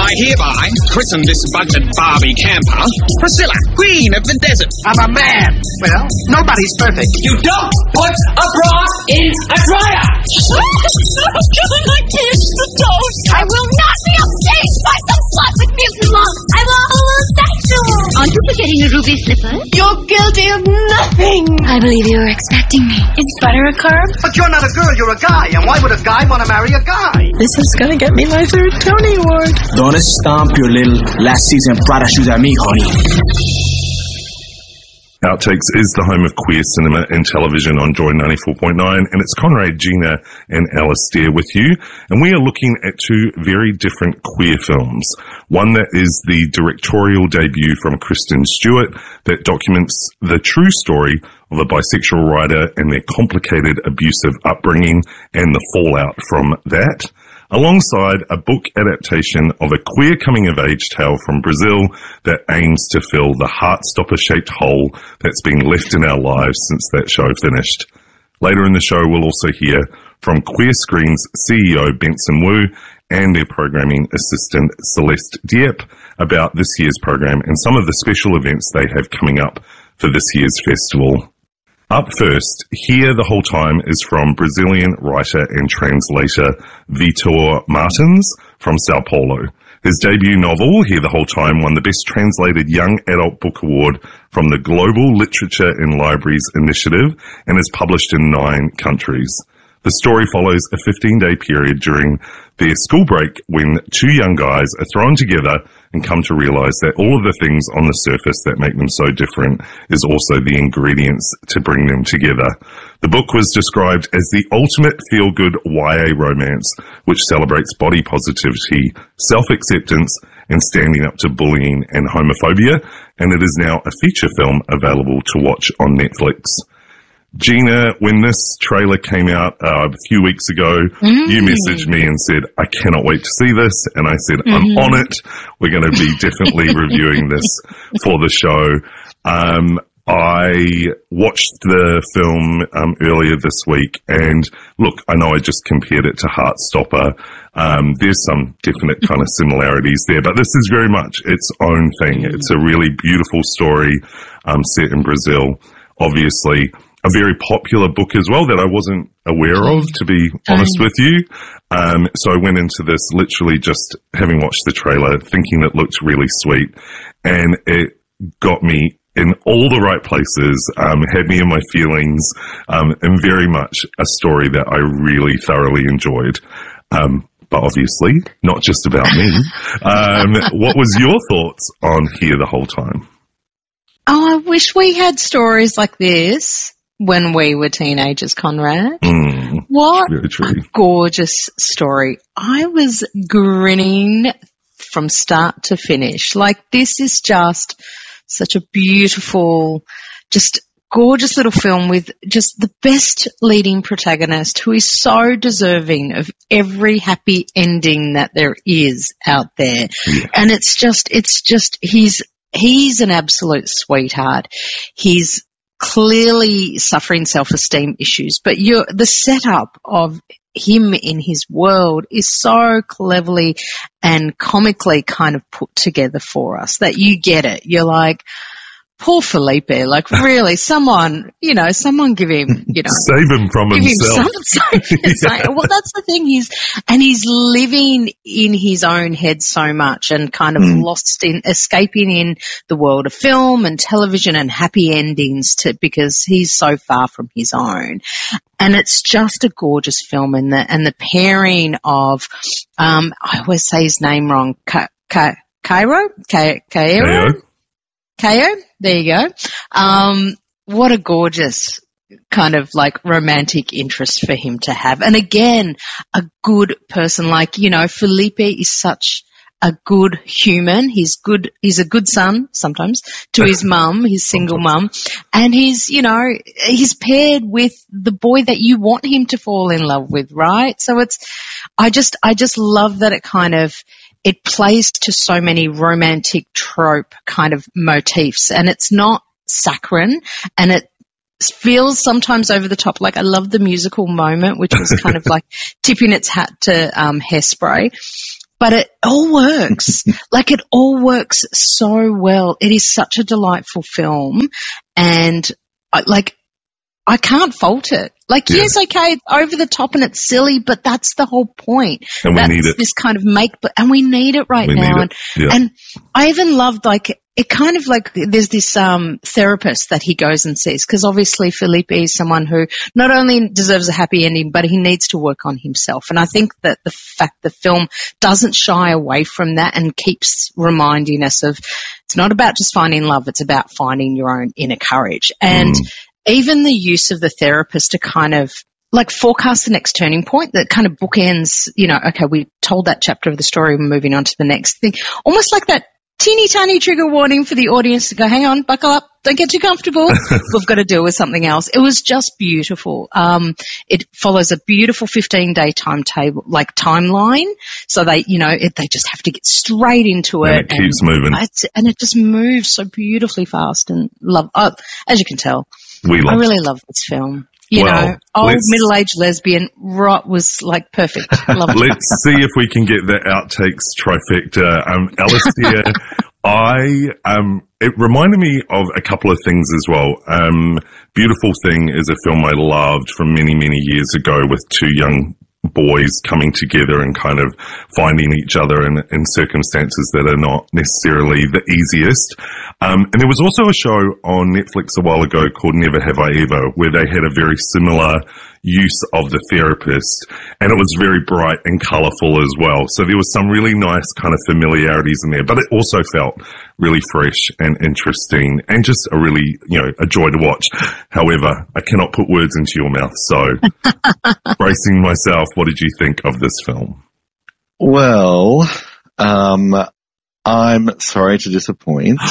I hereby christen this buggered Barbie camper Priscilla, Queen of the Desert. I'm a man. Well, nobody's perfect. You don't put a bra in a dryer! Can I kiss the toast? I will not be upstaged by some slut with mutant lungs. I'm a homosexual. Aren't you forgetting your ruby slippers? You're guilty of nothing. I believe you were expecting me. Is butter a curb? But you're not a girl, you're a guy. And why would a guy want to marry a guy? This is gonna get me my third Tony Award. Don't stomp your little last season Prada shoes at me, honey. Outtakes is the home of queer cinema and television on Joy 94.9, and it's Conrad, Gina, and Alistair with you. And we are looking at two very different queer films. One that is the directorial debut from Kristen Stewart that documents the true story of a bisexual writer and their complicated abusive upbringing and the fallout from that, alongside a book adaptation of a queer coming-of-age tale from Brazil that aims to fill the heart-stopper-shaped hole that's been left in our lives since that show finished. Later in the show, we'll also hear from Queer Screen's CEO Benson Wu and their programming assistant Celeste Dieppe about this year's program and some of the special events they have coming up for this year's festival. Up first, Here the Whole Time is from Brazilian writer and translator Vitor Martins from Sao Paulo. His debut novel, Here the Whole Time, won the Best Translated Young Adult Book Award from the Global Literature in Libraries Initiative and is published in 9 countries. The story follows a 15-day period during their school break when 2 young guys are thrown together and come to realize that all of the things on the surface that make them so different is also the ingredients to bring them together. The book was described as the ultimate feel-good YA romance, which celebrates body positivity, self-acceptance, and standing up to bullying and homophobia, and it is now a feature film available to watch on Netflix. Gina, when this trailer came out a few weeks ago, you messaged me and said, I cannot wait to see this. And I said, I'm on it. We're going to be definitely reviewing this for the show. I watched the film earlier this week, and look, I know I just compared it to Heartstopper. There's some definite kind of similarities there, but this is very much its own thing. It's a really beautiful story set in Brazil, obviously. A very popular book as well that I wasn't aware of, to be honest with you. So I went into this literally just having watched the trailer, thinking it looked really sweet, and it got me in all the right places, had me in my feelings, and very much a story that I really thoroughly enjoyed. But obviously, not just about me. What was your thoughts on Here the Whole Time? Oh, I wish we had stories like this when we were teenagers, Conrad. What a gorgeous story. I was grinning from start to finish. Like, this is just such a beautiful, just gorgeous little film with just the best leading protagonist who is so deserving of every happy ending that there is out there. Yeah. And it's just, he's an absolute sweetheart. He's clearly suffering self-esteem issues, but the setup of him in his world is so cleverly and comically kind of put together for us that you get it. You're like, poor Felipe, like really, someone give him, save him from himself. Well, that's the thing. He's living in his own head so much and kind of lost in escaping in the world of film and television and happy endings because he's so far from his own. And it's just a gorgeous film, and the pairing of, I always say his name wrong, Cairo? Kayo, there you go. What a gorgeous kind of like romantic interest for him to have. And again, a good person, like, Felipe is such a good human. He's a good son sometimes to his mum, his single mum. And he's paired with the boy that you want him to fall in love with, right? So I just love that it plays to so many romantic trope kind of motifs, and it's not saccharine, and it feels sometimes over the top. Like, I love the musical moment, which was kind of like tipping its hat to Hairspray. but it all works. Like, it all works so well. It is such a delightful film, and I can't fault it. Like, yes, okay, it's over the top and it's silly, but that's the whole point. And we need it. This kind of and we need it right now. And I even loved, like, it kind of like, there's this therapist that he goes and sees, because obviously Felipe is someone who not only deserves a happy ending, but he needs to work on himself. And I think that the fact the film doesn't shy away from that and keeps reminding us of, it's not about just finding love, it's about finding your own inner courage. And even the use of the therapist to kind of like forecast the next turning point that kind of bookends, you know, okay, we told that chapter of the story, we're moving on to the next thing. Almost like that teeny tiny trigger warning for the audience to go, hang on, buckle up, don't get too comfortable. We've got to deal with something else. It was just beautiful. It follows a beautiful 15-day timeline. So they, you know, they just have to get straight into it. And it keeps moving. And it just moves so beautifully fast, and as you can tell, I really love this film. You know, old middle-aged lesbian was like perfect. Love it. Let's see if we can get the outtakes trifecta. Alistair, it reminded me of a couple of things as well. Beautiful Thing is a film I loved from many, many years ago, with two young boys coming together and kind of finding each other in circumstances that are not necessarily the easiest. And there was also a show on Netflix a while ago called Never Have I Ever, where they had a very similar use of the therapist, and it was very bright and colourful as well. So there was some really nice kind of familiarities in there, but it also felt really fresh and interesting and just a really, you know, a joy to watch. However, I cannot put words into your mouth, so bracing myself, what did you think of this film? Well, I'm sorry to disappoint.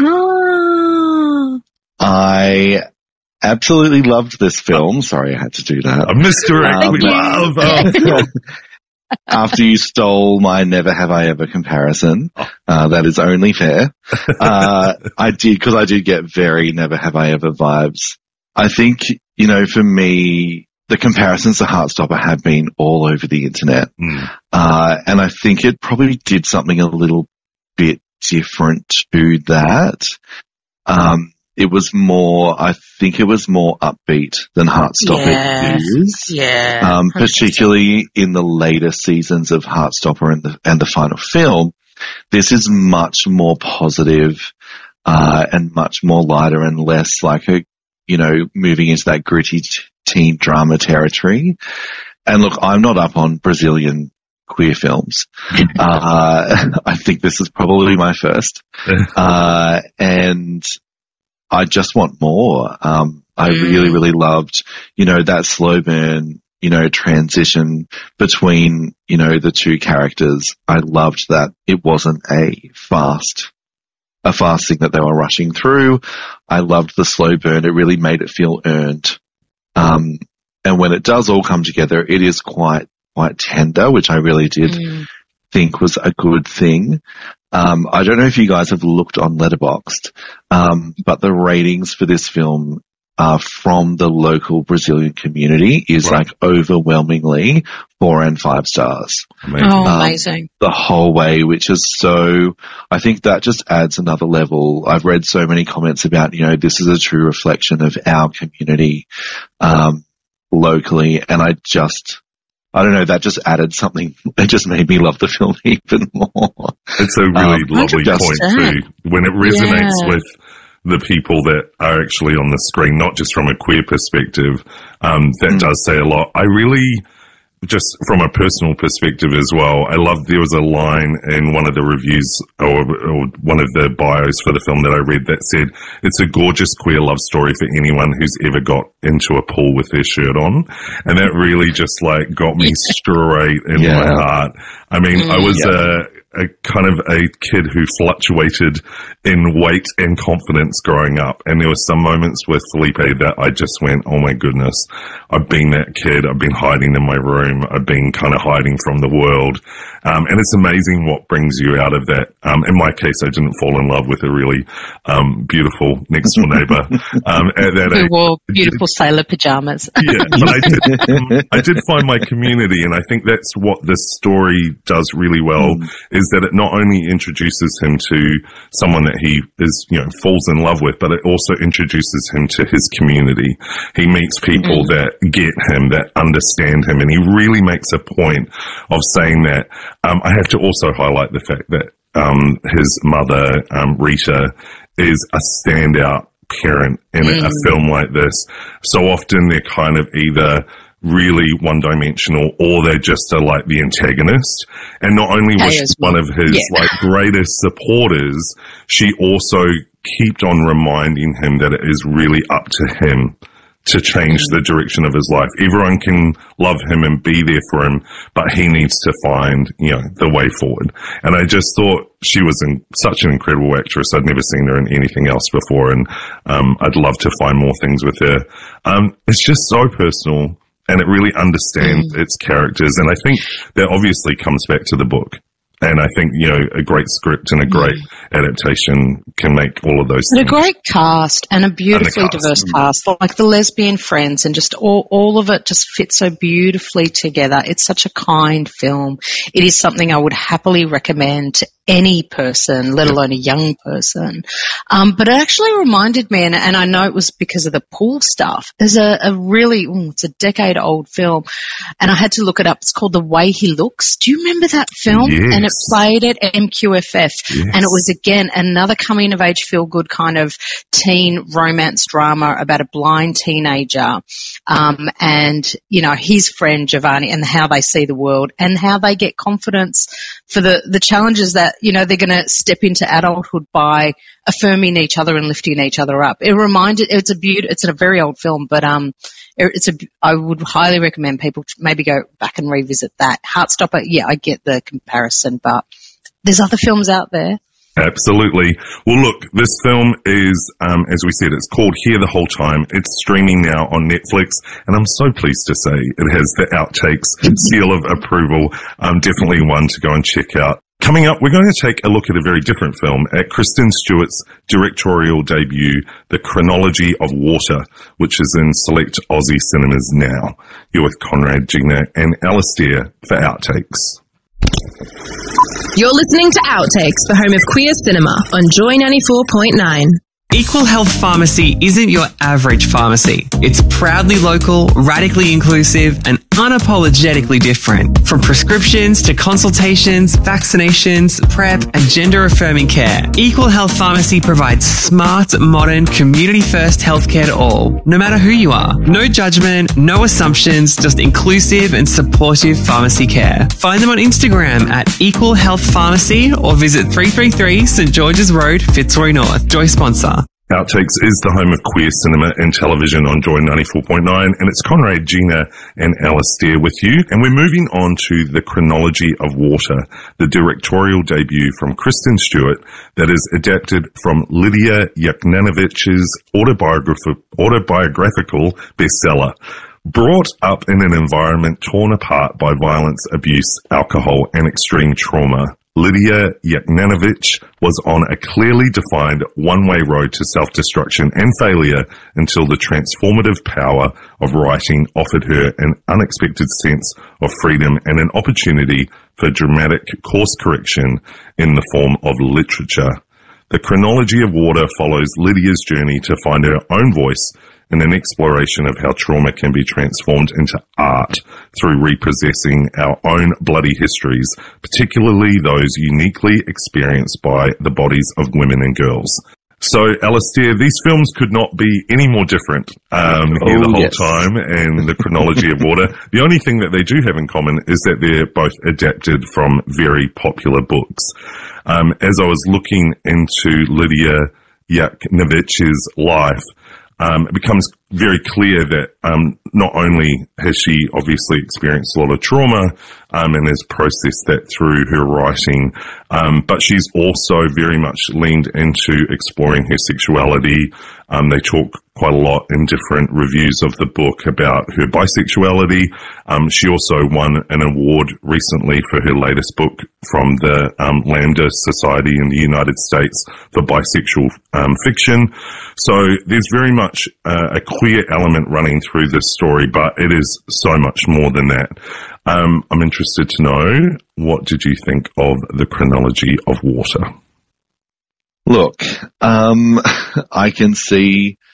I absolutely loved this film. Sorry I had to do that. Mr. After you stole my Never Have I Ever comparison, that is only fair. I did get very Never Have I Ever vibes. I think, you know, for me, the comparisons to Heartstopper have been all over the internet. And I think it probably did something a little bit different to that. It was more upbeat than Heartstopper is. Yeah. Particularly in the later seasons of Heartstopper and the final film. This is much more positive, and much more lighter and less like moving into that gritty teen drama territory. And look, I'm not up on Brazilian queer films. I think this is probably my first. And I just want more. I really, really loved, that slow burn, transition between, the two characters. I loved that it wasn't a fast thing that they were rushing through. I loved the slow burn. It really made it feel earned. And when it does all come together, it is quite tender, which I really did think was a good thing. I don't know if you guys have looked on Letterboxd, but the ratings for this film from the local Brazilian community is like overwhelmingly 4 and 5 stars. Amazing. Amazing. The whole way, which is I think that just adds another level. I've read so many comments about, this is a true reflection of our community, locally. And I don't know, that just added something. It just made me love the film even more. It's a really lovely point too, when it resonates with the people that are actually on the screen, not just from a queer perspective. That does say a lot. I really, just from a personal perspective as well, I loved there was a line in one of the reviews or one of the bios for the film that I read that said, it's a gorgeous queer love story for anyone who's ever got into a pool with their shirt on. And that really just got me straight in my heart. I mean, I was a kind of a kid who fluctuated in weight and confidence growing up. And there were some moments with Felipe that I just went, oh my goodness, I've been that kid. I've been hiding in my room. I've been kind of hiding from the world. And it's amazing what brings you out of that. In my case, I didn't fall in love with a really beautiful next door neighbor. Who wore beautiful sailor pajamas. Yeah, but I did find my community, and I think that's what this story does really well, is that it not only introduces him to someone that he is, falls in love with, but it also introduces him to his community. He meets people that get him, that understand him, and he really makes a point of saying that. I have to also highlight the fact that his mother, Rita, is a standout parent in a film like this. So often they're kind of either really one-dimensional, or they're just like the antagonist. And not only was she one of his greatest supporters, she also kept on reminding him that it is really up to him to change the direction of his life. Everyone can love him and be there for him, but he needs to find, the way forward. And I just thought she was such an incredible actress. I'd never seen her in anything else before, and I'd love to find more things with her. It's just so personal, and it really understands its characters. And I think that obviously comes back to the book. And I think, a great script and a great adaptation can make all of those things. And a great cast and a beautifully diverse cast, like the lesbian friends, and just all of it just fits so beautifully together. It's such a kind film. It is something I would happily recommend to any person, let alone a young person. But it actually reminded me, and I know it was because of the pool stuff, there's a really, it's a decade-old film, and I had to look it up. It's called The Way He Looks. Do you remember that film? Yes. And it played at MQFF, and it was, again, another coming-of-age feel-good kind of teen romance drama about a blind teenager and, his friend Giovanni, and how they see the world and how they get confidence for the challenges that, they're going to step into adulthood by affirming each other and lifting each other up. It's a very old film, but I would highly recommend people to maybe go back and revisit that. Heartstopper, I get the comparison, but there's other films out there. Absolutely. Well, look, this film is, as we said, it's called Here the Whole Time. It's streaming now on Netflix, and I'm so pleased to say it has the Outtakes seal of approval. Definitely one to go and check out. Coming up, we're going to take a look at a very different film, at Kristen Stewart's directorial debut, The Chronology of Water, which is in select Aussie cinemas now. You're with Conrad, Gina, and Alistair for Outtakes. You're listening to Outtakes, the home of queer cinema, on Joy 94.9. Equal Health Pharmacy isn't your average pharmacy. It's proudly local, radically inclusive, and unapologetically different. From prescriptions to consultations, vaccinations, PrEP, and gender-affirming care, Equal Health Pharmacy provides smart, modern, community-first healthcare to all, no matter who you are. No judgment, no assumptions, just inclusive and supportive pharmacy care. Find them on Instagram at Equal Health Pharmacy or visit 333 St George's Road, Fitzroy North. Joy sponsor. Outtakes is the home of queer cinema and television on Joy 94.9, and it's Conrad, Gina, and Alistair with you. And we're moving on to The Chronology of Water, the directorial debut from Kristen Stewart that is adapted from Lydia Yuknanovich's autobiographical bestseller. Brought up in an environment torn apart by violence, abuse, alcohol, and extreme trauma, Lydia Yuknanovich was on a clearly defined one-way road to self-destruction and failure until the transformative power of writing offered her an unexpected sense of freedom and an opportunity for dramatic course correction in the form of literature. The Chronology of Water follows Lydia's journey to find her own voice in an exploration of how trauma can be transformed into art through repossessing our own bloody histories, particularly those uniquely experienced by the bodies of women and girls. So, Alistair, these films could not be any more different here the whole time, and The Chronology of Water. The only thing that they do have in common is that they're both adapted from very popular books. As I was looking into Lydia Yuknanovich's life, it becomes very clear that not only has she obviously experienced a lot of trauma and has processed that through her writing, but she's also very much leaned into exploring her sexuality. They talk quite a lot in different reviews of the book about her bisexuality. She also won an award recently for her latest book from the Lambda Society in the United States for bisexual fiction. So there's very much a clear element running through this story, but it is so much more than that. I'm interested to know, what did you think of the chronology of water? Look, I can see